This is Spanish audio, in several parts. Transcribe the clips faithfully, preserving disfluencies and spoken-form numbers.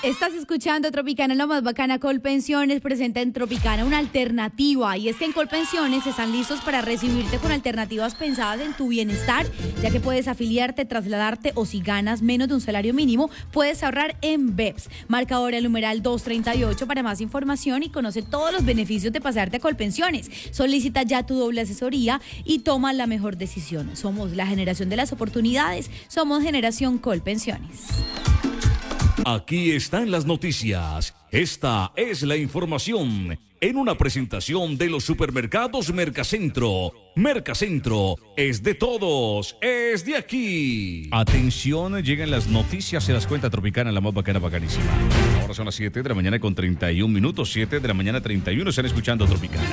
Estás escuchando Tropicana, lo más bacana. Colpensiones presenta en Tropicana una alternativa, y es que en Colpensiones están listos para recibirte con alternativas pensadas en tu bienestar, ya que puedes afiliarte, trasladarte, o si ganas menos de un salario mínimo, puedes ahorrar en B E P S. Marca ahora el numeral doscientos treinta y ocho para más información y conoce todos los beneficios de pasarte a Colpensiones. Solicita ya tu doble asesoría y toma la mejor decisión. Somos la generación de las oportunidades, somos Generación Colpensiones. Aquí están las noticias. Esta es la información en una presentación de los supermercados Mercacentro. Mercacentro es de todos, es de aquí. Atención, llegan las noticias, se las cuenta Tropicana, la más bacana, bacanísima. Ahora son las siete de la mañana con treinta y un minutos, siete de la mañana treinta y uno, están escuchando Tropicana.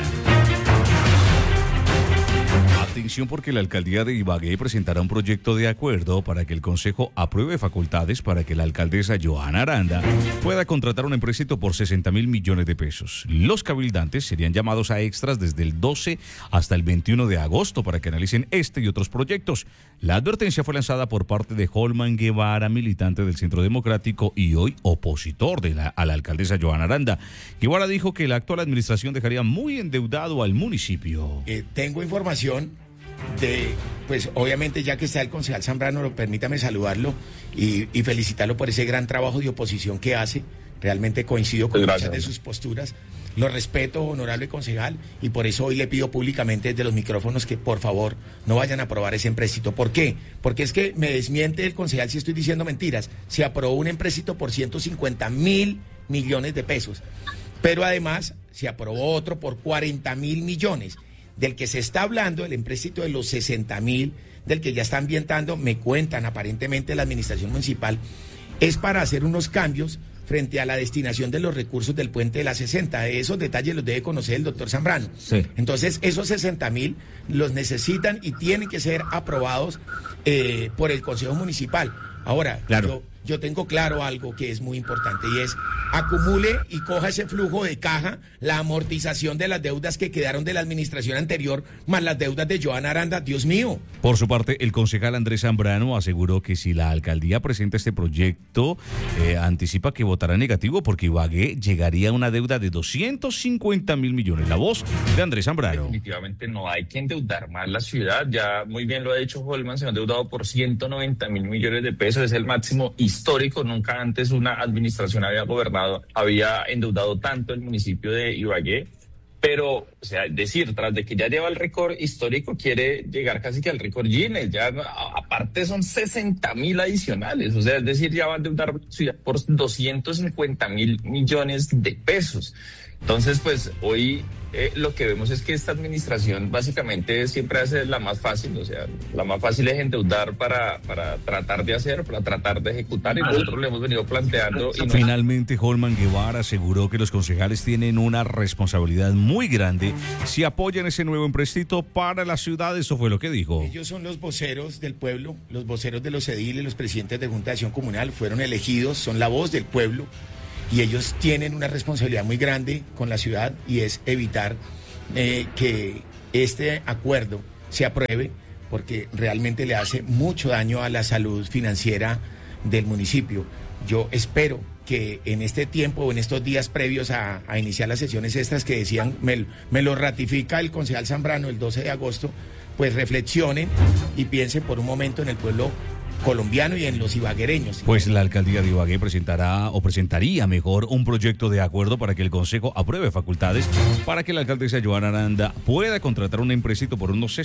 Atención, porque la alcaldía de Ibagué presentará un proyecto de acuerdo para que el Consejo apruebe facultades para que la alcaldesa Johanna Aranda pueda contratar un empréstito por sesenta mil millones de pesos. Los cabildantes serían llamados a extras desde el doce hasta el veintiuno de agosto para que analicen este y otros proyectos. La advertencia fue lanzada por parte de Holman Guevara, militante del Centro Democrático y hoy opositor de la, a la alcaldesa Johanna Aranda. Guevara dijo que la actual administración dejaría muy endeudado al municipio. Eh, tengo información de, pues obviamente ya que está el concejal Zambrano, permítame saludarlo y, y felicitarlo por ese gran trabajo de oposición que hace. Realmente coincido con Gracias. muchas de sus posturas. Lo respeto, honorable concejal, y por eso hoy le pido públicamente desde los micrófonos que por favor no vayan a aprobar ese empréstito. ¿Por qué? Porque es que me desmiente el concejal si estoy diciendo mentiras. Se aprobó un empréstito por ciento cincuenta mil millones de pesos, pero además se aprobó otro por cuarenta mil millones. Del que se está hablando, el empréstito de los sesenta mil, del que ya está ambientando, me cuentan aparentemente la administración municipal, es para hacer unos cambios frente a la destinación de los recursos del puente de la sesenta. Esos detalles los debe conocer el doctor Zambrano. Sí. Entonces, esos sesenta mil los necesitan y tienen que ser aprobados eh, por el Consejo Municipal. Ahora, Claro. yo, yo tengo claro algo que es muy importante, y es acumule y coja ese flujo de caja, la amortización de las deudas que quedaron de la administración anterior, más las deudas de Johanna Aranda. Dios mío. Por su parte, el concejal Andrés Zambrano aseguró que si la alcaldía presenta este proyecto, eh, anticipa que votará negativo porque Ibagué llegaría a una deuda de doscientos cincuenta mil millones. La voz de Andrés Zambrano. Definitivamente no hay que endeudar más la ciudad. Ya muy bien lo ha dicho Holman, se ha endeudado por ciento noventa mil millones de pesos. Es el máximo histórico. Nunca antes una administración había gobernado, había endeudado tanto el municipio de Ibagué. Pero, o sea, decir, tras de que ya lleva el récord histórico, quiere llegar casi que al récord Guinness. Ya, a- aparte son sesenta mil adicionales. O sea, es decir, ya va a endeudar la ciudad por doscientos cincuenta mil millones de pesos. Entonces, pues, hoy eh, lo que vemos es que esta administración básicamente siempre hace la más fácil. O sea, la más fácil es endeudar para, para tratar de hacer, para tratar de ejecutar. Y nosotros le hemos venido planteando... Y no- Finalmente, Holman Guevara aseguró que los concejales tienen una responsabilidad muy grande si apoyan ese nuevo empréstito para la ciudad. Eso fue lo que dijo. Ellos son los voceros del pueblo, los voceros de los ediles, los presidentes de Junta de Acción Comunal, fueron elegidos, son la voz del pueblo, y ellos tienen una responsabilidad muy grande con la ciudad, y es evitar eh, que este acuerdo se apruebe, porque realmente le hace mucho daño a la salud financiera del municipio. Yo espero que en este tiempo o en estos días previos a, a iniciar las sesiones extras que decían, me, me lo ratifica el concejal Zambrano el doce de agosto, pues reflexionen y piensen por un momento en el pueblo colombiano y en los ibaguereños. Pues la alcaldía de Ibagué presentará o presentaría mejor un proyecto de acuerdo para que el Consejo apruebe facultades para que la alcaldesa Johanna Aranda pueda contratar un empréstito por unos